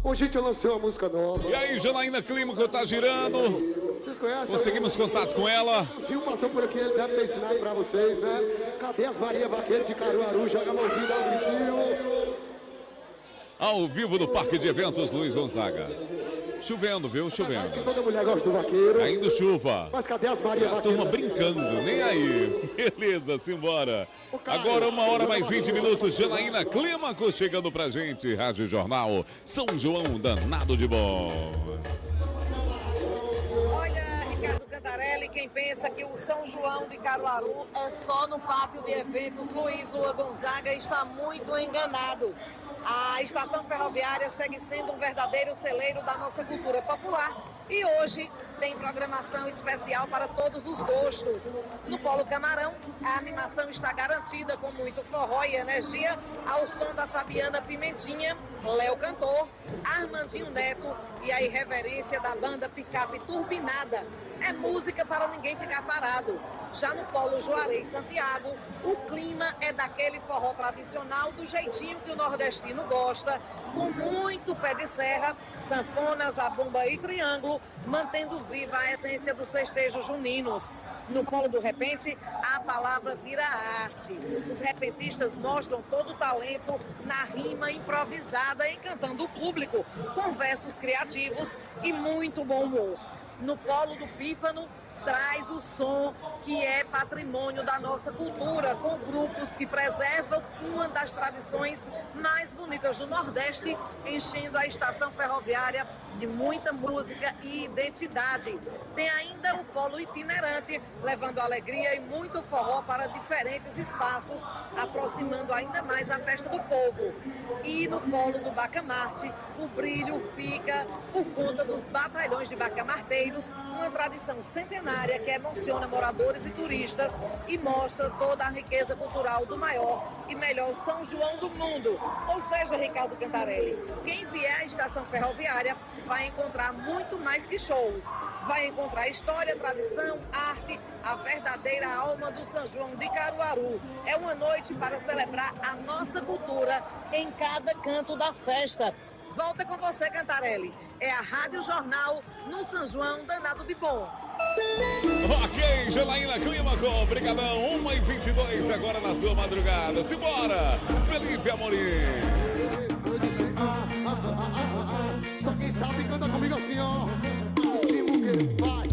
Ô, gente, eu lancei uma música nova. E aí, Janaína Clímaco tá girando. Vocês conhecem? Conseguimos contato com ela. O Sil passou por aqui, ele deve ter ensinado pra vocês, né? Cadê as Maria Vaqueiro de Caruaru? Joga a mãozinha, dá um gritinho. Ao vivo do Parque de Eventos Luiz Gonzaga. Chovendo, viu? Chovendo. Toda mulher gosta do vaqueiro. Caindo chuva. Mas cadê as Maria A Vaqueiro? turma brincando, nem aí. Beleza, simbora. Agora 1h mais 20 minutos. Janaína Clímaco chegando pra gente. Rádio Jornal São João, danado de bom. Olha, Ricardo Cantarelli, quem pensa que o São João de Caruaru é só no pátio de eventos Luiz Lua Gonzaga está muito enganado. A estação ferroviária segue sendo um verdadeiro celeiro da nossa cultura popular e hoje tem programação especial para todos os gostos. No Polo Camarão, a animação está garantida com muito forró e energia ao som da Fabiana Pimentinha, Léo Cantor, Armandinho Neto e a irreverência da banda Picape Turbinada. É música para ninguém ficar parado. Já no Polo Juarez Santiago, o clima é daquele forró tradicional do jeitinho que o nordestino gosta, com muito pé de serra, sanfona, zabumba e triângulo, mantendo viva a essência dos festejos juninos. No Polo do Repente, a palavra vira arte. Os repentistas mostram todo o talento na rima improvisada, encantando o público, com versos criativos e muito bom humor. No Polo do Pífano, traz o som que é patrimônio da nossa cultura, com grupos que preservam uma das tradições mais bonitas do Nordeste, enchendo a estação ferroviária de muita música e identidade. Tem ainda o Polo Itinerante, levando alegria e muito forró para diferentes espaços, aproximando ainda mais a festa do povo. E no Polo do Bacamarte, o brilho fica por conta dos batalhões de bacamarteiros, uma tradição centenária que emociona moradores e turistas e mostra toda a riqueza cultural do maior e melhor São João do mundo. Ou seja, Ricardo Cantarelli, quem vier à estação ferroviária vai encontrar muito mais que shows. Vai encontrar história, tradição, arte, a verdadeira alma do São João de Caruaru. É uma noite para celebrar a nossa cultura em cada canto da festa. Volta com você, Cantarelli. É a Rádio Jornal no São João danado de bom. Ok, Janaína Clímaco, obrigadão. 1h22 agora na sua madrugada. Simbora, Felipe Amorim. Eu disse, só quem sabe canta comigo assim, ó. O estímulo que ele faz.